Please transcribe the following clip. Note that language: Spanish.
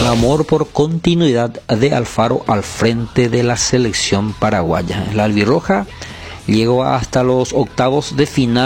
clamor por continuidad de Alfaro al frente de la selección paraguaya. La albirroja llegó hasta los octavos de final